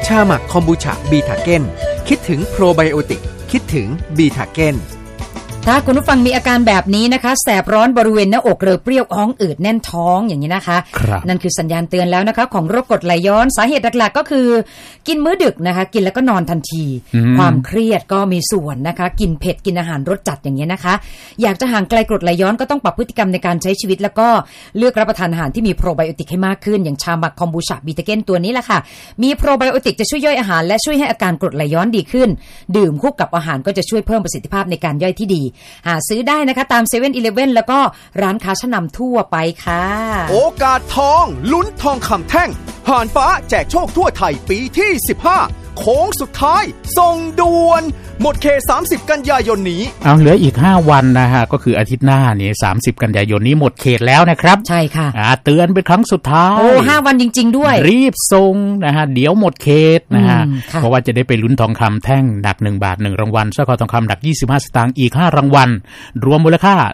ชาหมักคอมบูชาบีทาเก้นคิดถึงโปรไบโอติกคิดถึงบีทาเก้นถ้าคุณผู้ฟังมีอาการแบบนี้นะคะแสบร้อนบริเวณหน้าอกเรือเปรี้ยวท้องอืดแน่นท้องอย่างนี้นะคะนั่นคือสัญญาณเตือนแล้วนะคะของโรคกรดไหลย้อนสาเหตุหลักๆก็คือกินมื้อดึกนะคะกินแล้วก็นอนทันทีความเครียดก็มีส่วนนะคะกินเผ็ดกินอาหารรสจัดอย่างนี้นะคะอยากจะห่างไกลกรดไหลย้อนก็ต้องปรับพฤติกรรมในการใช้ชีวิตแล้วก็เลือกรับประทานอาหารที่มีโปรไบโอติกให้มากขึ้นอย่างชาหมักคอมบูชาบีทาเก้นตัวนี้แหละค่ะมีโปรไบโอติกจะช่วยย่อยอาหารและช่วยให้อาการกรดไหลย้อนดีขึ้นดื่มคู่กับอาหารก็จะช่วยเพิ่มประสิทธิภาพในการย่อยที่ดีหาซื้อได้นะคะตาม 7-Eleven แล้วก็ร้านค้าชั้นนำทั่วไปค่ะโอกาสทองลุ้นทองคำแท่งห่านฟ้าแจกโชคทั่วไทยปีที่15โค้งสุดท้ายส่งด่วนหมดเขต30กันยายนนี้เหลืออีก5วันนะฮะก็คืออาทิตย์หน้านี่30กันยายนนี้หมดเขตแล้วนะครับใช่ค่ะเตือนเป็นครั้งสุดท้ายโอ้5วันจริงๆด้วยรีบส่งนะฮะเดี๋ยวหมดเขตนะฮะเพราะว่าจะได้ไปลุ้นทองคำแท่งหนัก1บาท1รางวัลสร้อยคอทองคำหนัก25สตางค์อีก5รางวัลรวมมูลค่า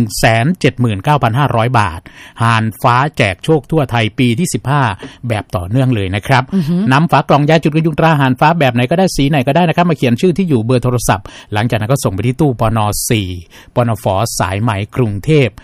179,500 บาทห่านฟ้าแจกโชคทั่วไทยปีที่15แบบต่อเนื่องเลยนะครับนำฝากล่องยาจุดกันยุงตราห่านฟ้าแบบไหนก็ได้สีไหนก็ได้นะครับมาเขียนชื่อที่อยู่เบอร์โทรศัพท์หลังจากนั้นก็ส่งไปที่ตู้ปน4ปนฟสายไหมกรุงเทพ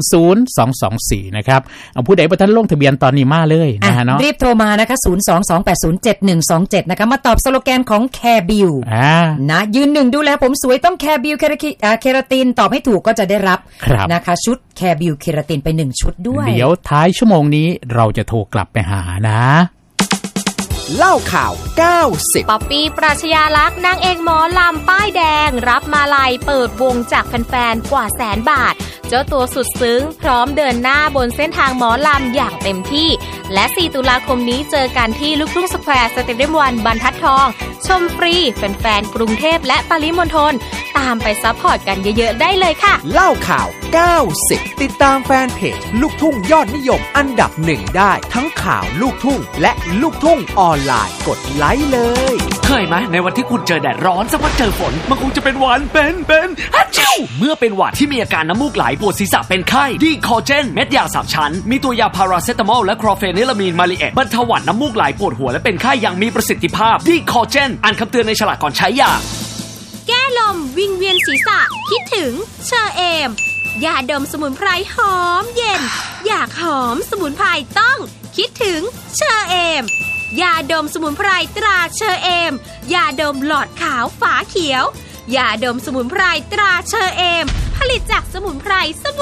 10224นะครับเอาผู้ใดบ่ทันลงทะเบียนตอนนี้มาเลยนะฮะเนาะรีบโทรมานะคะ022807127นะคะมาตอบสโลแกนของแคร์บิวนะยืนหนึ่งดูแลผมสวยต้องแคร์บิวเคราตินตอบให้ถูกก็จะได้รับนะคะชุดแคร์บิวเคราตินไป1ชุดด้วยเดี๋ยวท้ายชั่วโมงนี้เราจะโทรกลับไปหานะเล่าข่าว90 ป๊อปปี้ปราชญาลักษณ์นางเอกหมอลำป้ายแดงรับมาลัยเปิดวงจากแฟนๆกว่า100,000 บาทเจ้าตัวสุดซึ้งพร้อมเดินหน้าบนเส้นทางหมอลำอย่างเต็มที่และ4ตุลาคมนี้เจอกันที่ลูกทุ่งสแควร์สเตเดียม1บรรทัดทองชมฟรีแฟนๆกรุงเทพและปริมณฑลตามไปซัพพอร์ตกันเยอะๆได้เลยค่ะเล่าข่าว90ติดตามแฟนเพจลูกทุ่งยอดนิยมอันดับ1ได้ทั้งข่าวลูกทุ่งและลูกทุ่งออนไลน์กดไลค์เลยเคยไหมในวันที่คุณเจอแดดร้อนสักพักเจอฝนมันคงจะเป็นหวัดเป็นฮัจจิวเมื่อเป็นหวัดที่มีอาการน้ำมูกไหลปวดศีรษะเป็นไข้ดีคอเจนเม็ดยา3ชั้นมีตัวยาพาราเซตามอลและคลอเฟนิลามีนมาลิเอตบรรเทาหวัดน้ำมูกไหลปวดหัวและเป็นไข้อย่างมีประสิทธิภาพดีคอเจนอ่านคำเตือนในฉลากก่อนใช้ยาแก้ลมวิงเวียนศีรษะคิดถึงเชอเอมยาดมสมุนไพรหอมเย็นอยากหอมสมุนไพรต้องคิดถึงเชอเอมยาดมสมุนไพรตราเชอเอมยาดมหลอดขาวฝาเขียวยาดมสมุนไพรตราเชอเอมผลิตจากสมุนไพร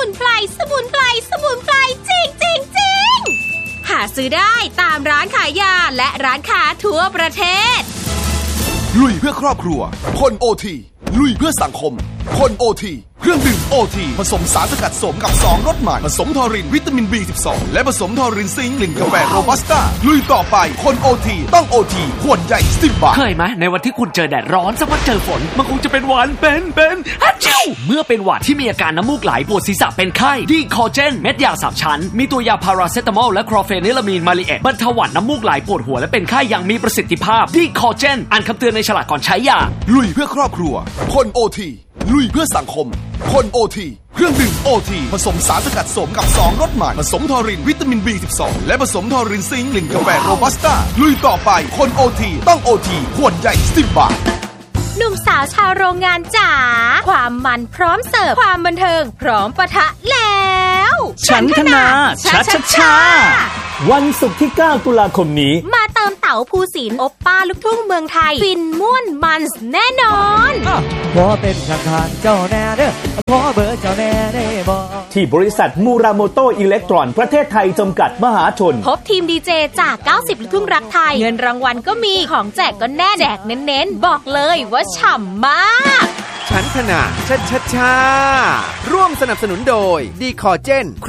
จริงหาซื้อได้ตามร้านขายยาและร้านค้าทั่วประเทศลุยเพื่อครอบครัวคนโอทีลุยเพื่อสังคมคนโอทีเครื่องดื่มโอทีผสมสารสกัดสมกับ2รสใหม่ผสมทอรินวิตามิน B12 และผสมทอรินซิงค์ลิ่นกาแฟโรบัสต้าลุยต่อไปคนโอทีต้องโอทีขวดใหญ่10 บาทเคยไหมในวันที่คุณเจอแดดร้อนสักพักเจอฝนมันคงจะเป็นหวัดเป็นฮัจจิวเมื่อเป็นหวัดที่มีอาการน้ำมูกไหลปวดศีรษะเป็นไข้ดีคอเจนเม็ดยา3ชั้นมีตัวยาพาราเซตามอลและคลอเฟนิลามีนมาลิเอตบรรเทาหวัดน้ำมูกไหลปวดหัวและเป็นไข้อย่างมีประสิทธิภาพดีคอเจนอ่านคำเตือนในฉลากก่อนใช้ยาลุยเพื่อครอบครัวคนโอทีลุยเพื่อสังคมคนโอทีเครื่องดื่มโอทีผสมสารสกัดสมกับ2รสใหม่ผสมทอรินวิตามิน B12 และผสมทอรินซิงค์ลิ่นกาแฟโรบัสต้าลุยต่อไปคนโอทีต้องโอทีขวดใหญ่10 บาทหนุ่มสาวชาวโรงงานจ๋าความมันพร้อมเสิร์ฟความบันเทิงพร้อมปะทะแล้วฉันธนาชาวันศุกร์ที่9ตุลาคมนี้มาเติมเต๋าภูสินทร์โอปป้าลูกทุ่งเมืองไทยฟินม่วนมันแน่นอนขอเป็นข้างๆเจ้าแน่เด้อขอเบอร์เจ้าแน่ได้บ่ที่บริษัทมูราโมโตอิเล็กตรอนประเทศไทยจำกัดมหาชนพบทีมดีเจจาก90ลูกทุ่งรักไทยเงินรางวัลก็มีของแจกก็แน่แจกเน้นๆบอกเลยว่าฉ่ำมากฉันธนาร่วมสนับสนุนโดยดีคอเจน